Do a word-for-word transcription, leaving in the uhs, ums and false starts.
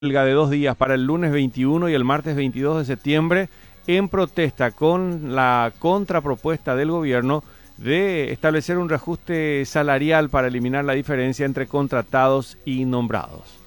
huelga de dos días para el lunes veintiuno y el martes veintidós de septiembre en protesta con la contrapropuesta del gobierno de establecer un reajuste salarial para eliminar la diferencia entre contratados y nombrados.